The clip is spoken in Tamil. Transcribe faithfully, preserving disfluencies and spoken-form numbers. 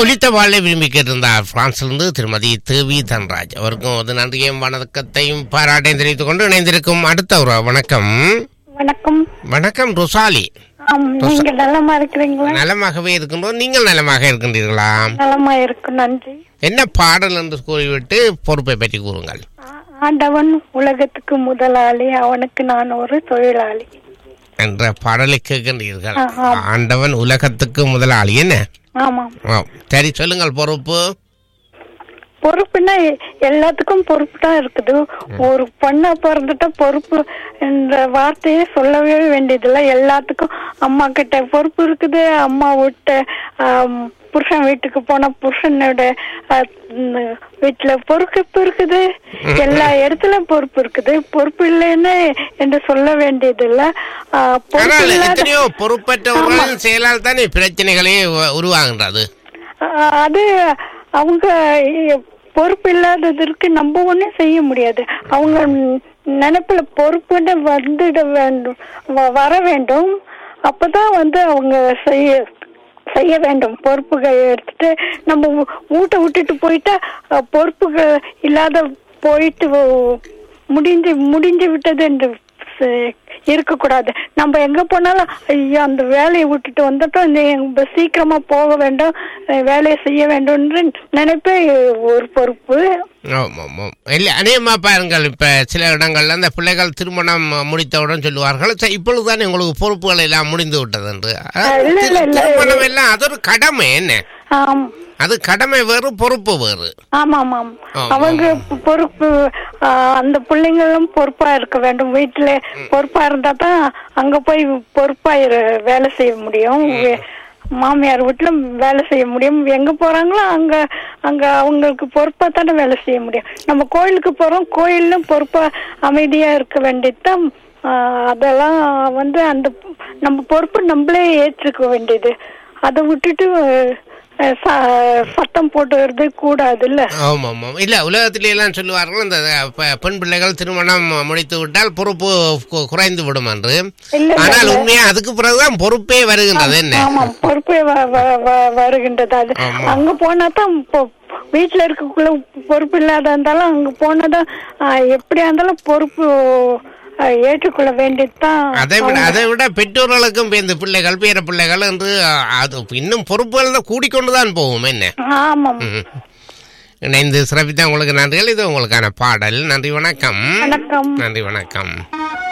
ஒலித்த வாழை விரும்பி கேட்டிருந்தார் பிரான்சிலிருந்து திருமதி தேவி தன்ராஜ். அவருக்கும் ஒரு நன்றியையும் வணக்கத்தையும் பாராட்டையும் தெரிவித்துக் கொண்டு இணைந்திருக்கும் அடுத்த ஒரு வணக்கம். வணக்கம். வணக்கம் ருசாலி. நீங்க நலமா இருக்கிறீங்களா? நலமாகவே இருக்கின்றோம். நீங்கள் நலமாக இருக்கின்றீர்களா? நலமா இருக்கு, நன்றி. என்ன பாடல் என்று கூறிவிட்டு பொறுப்பை பற்றி கூறுங்கள். ஆண்டவன் உலகத்துக்கு முதலாளி, அவனுக்கு நான் ஒரு தொழிலாளி என்ற பாடலை கேட்கின்றீர்கள். ஆண்டவன் உலகத்துக்கு முதலாளி என்ன? ஆமாம். சரி, சொல்லுங்கள். பொறுப்பு பொறுப்புன்னா எல்லாத்துக்கும் பொறுப்பு தான் இருக்குது. ஒரு பொண்ணா பிறந்துட்டா பொறுப்பு என்ற வார்த்தையே சொல்லவே வேண்டியதில்லை. எல்லாத்துக்கும் அம்மா கிட்ட பொறுப்பு இருக்குது. அம்மா விட்டு புருஷன் வீட்டுக்கு போன புருஷனோட வீட்டுல பொறுப்பு இருக்குது. எல்லா இடத்துல பொறுப்பு இருக்குது. பொறுப்பு இல்லைன்னு என்று சொல்ல வேண்டியதில்லை. எத்தனையோ பொறுப்பற்றவர்கள் செயலால் தானே பிரச்சனைகளே உருவாகின்றது. அது அவங்க பொறுப்பு இல்லாததற்கு நம்ம ஒன்றும் செய்ய முடியாது. அவங்க நினைப்புல பொறுப்புன்னு வந்துட வேண்டும், வர வேண்டும். அப்பதான் வந்து அவங்க செய்ய செய்ய வேண்டும். பொறுப்புகள் எடுத்துட்டு நம்ம வீட்டை விட்டுட்டு போயிட்டா பொறுப்புகள் இல்லாத போயிட்டு முடிஞ்சு முடிஞ்சு விட்டது என்று இருக்கக்கூடாது. நம்ம எங்க போனாலும் ஐயோ அந்த வேலையை விட்டுட்டு வந்துட்டோம், சீக்கிரமா போக வேண்டும், வேலையை செய்ய வேண்டும் என்று நினைப்பே ஒரு பொறுப்பு. இல்ல அநேகமா பாருங்கள், இப்ப சில இடங்கள்ல அந்த பிள்ளைகள் திருமணம் முடித்தவுடன் சொல்லுவார்கள், இப்பொழுதுதானே உங்களுக்கு பொறுப்புகள் எல்லாம் முடிந்து விட்டது என்று. திருமணம் எல்லாம் அது ஒரு கடமை என்ன? அது கடமை வேறு, பொறுப்பு வேறு. ஆமா ஆமாம். அவங்க பொறுப்பு, அந்த பிள்ளைங்களும் பொறுப்பா இருக்க வேண்டும். வீட்டுல பொறுப்பா இருந்தா தான் அங்க போய் பொறுப்பா வேலை செய்ய முடியும். மாமியார் வீட்டுல வேலை செய்ய முடியும். எங்க போறாங்களோ அங்க அங்க அவங்களுக்கு பொறுப்பா தானே வேலை செய்ய முடியும். நம்ம கோயிலுக்கு போறோம், கோயில்ல பொறுப்பா அமைதியா இருக்க வேண்டியதுதான். அதெல்லாம் வந்து அந்த நம்ம பொறுப்பு நம்மளே ஏற்றுக்க வேண்டியது. அதை விட்டுட்டு சத்தம் போட்டுறது கூடாது இல்ல. ஆமா ஆமா. இல்ல உலகத்திலே எல்லாம் சொல்லுவார்கள், இந்த பெண் பிள்ளைகள் திருமணம் முடித்து விட்டால் பொறுப்பு குறைந்து விடும் என்று. ஆனால் உண்மையா அதுக்கு பிறகுதான் பொறுப்பே வருகின்றது. என்ன? ஆமா, பொறுப்பே வருகின்றது. அது அங்க போனா தான் வீட்டுல இருக்கக்குள்ள பொறுப்பு இல்லாத இருந்தாலும் அங்க போனதான் எப்படியா இருந்தாலும் பொறுப்பு ஏற்றுக்கொள்ள வேண்டியதுதான். அதை விட அதை விட பெற்றோர்களுக்கும் இந்த பிள்ளைகள் பேர பிள்ளைகள் என்று அது இன்னும் பொறுப்புகள் தான் கூடிக்கொண்டுதான் போகும். என்ன? ஆமாம். இணைந்து சிறப்பித்த உங்களுக்கு நன்றிகள். இது உங்களுக்கான பாடல். நன்றி, வணக்கம். வணக்கம். நன்றி, வணக்கம்.